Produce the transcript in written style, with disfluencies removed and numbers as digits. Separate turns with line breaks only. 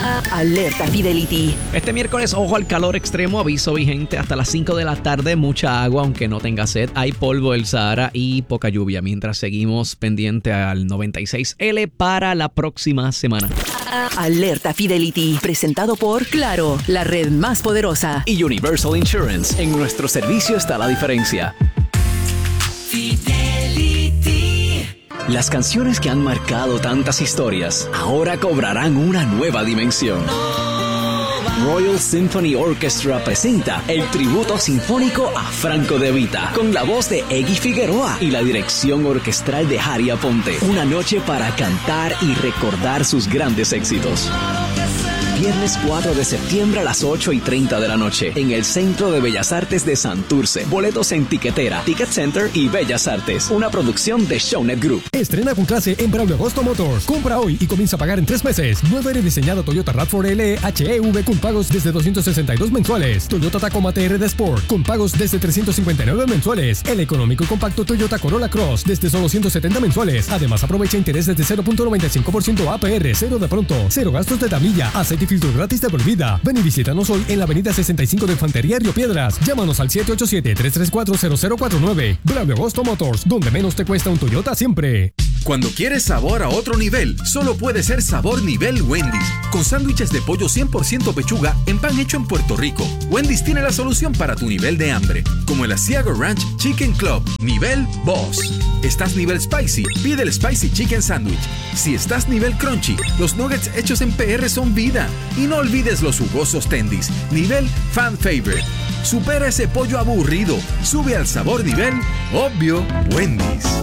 Alerta Fidelity.
Este miércoles, ojo al calor extremo, aviso vigente hasta las 5 de la tarde, mucha agua aunque no tenga sed, hay polvo del Sahara y poca lluvia, mientras seguimos pendiente al 96L para la próxima semana.
Alerta Fidelity, presentado por Claro, la red más poderosa.
Y Universal Insurance, en nuestro servicio está la diferencia. Las canciones que han marcado tantas historias ahora cobrarán una nueva dimensión. Royal Symphony Orchestra presenta el tributo sinfónico a Franco De Vita, con la voz de Eggy Figueroa y la dirección orquestral de Harry Aponte. Una noche para cantar y recordar sus grandes éxitos. Viernes 4 de septiembre a las 8:30 de la noche en el Centro de Bellas Artes de Santurce. Boletos en Tiquetera, Ticket Center y Bellas Artes. Una producción de Shownet Group.
Estrena con clase en Braulio Agosto Motors. Compra hoy y comienza a pagar en 3 meses. Nueva y rediseñada Toyota RAV4 LE HEV con pagos desde 262 mensuales. Toyota Tacoma TRD Sport con pagos desde 359 mensuales. El económico y compacto Toyota Corolla Cross desde solo 170 mensuales. Además aprovecha interés desde 0.95% APR, 0 de pronto, 0 gastos de tablilla, aceite y filtro gratis de por vida. Ven y visítanos hoy en la avenida 65 de Infantería Río Piedras. Llámanos al 787-334-0049. Braulio Agosto Motors, donde menos te cuesta un Toyota siempre.
Cuando quieres sabor a otro nivel, solo puede ser sabor nivel Wendy's. Con sándwiches de pollo 100% pechuga en pan hecho en Puerto Rico. Wendy's tiene la solución para tu nivel de hambre, como el Asiago Ranch Chicken Club, nivel Boss. ¿Estás nivel Spicy? Pide el Spicy Chicken Sandwich. Si estás nivel Crunchy, los nuggets hechos en PR son vida. Y no olvides los jugosos tendies, nivel Fan Favorite. Supera ese pollo aburrido. Sube al sabor nivel obvio Wendy's.